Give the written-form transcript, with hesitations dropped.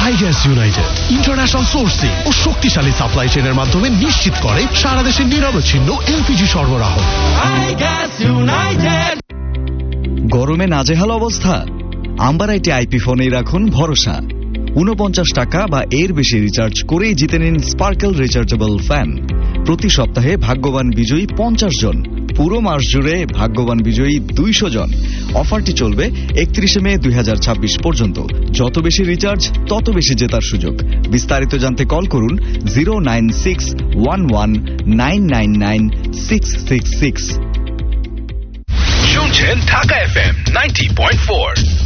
আইগ্যাস United international sourcing ও শক্তিশালী supply চেইনের মাধ্যমে নিশ্চিত করে সারা দেশে নিরবচ্ছিন্ন এলপিজি সরবরাহ। গরমে নাজেহাল অবস্থা? আম্বারাইটি আইপি ফোনেই রাখুন ভরসা। 49 টাকা বা এর বেশি রিচার্জ করেই জিতে নিন স্পার্কেল রিচার্জেবল ফ্যান। প্রতি সপ্তাহে ভাগ্যবান বিজয়ী 50 জন, পুরো মাস জুড়ে ভাগ্যবান বিজয়ী 200 জন। অফারটি চলবে 31 মে 2026 পর্যন্ত। যত বেশি রিচার্জ তত বেশি জেতার সুযোগ। বিস্তারিত জানতে কল করুন 09611999666। শুনছেন ঢাকা FM 90.4।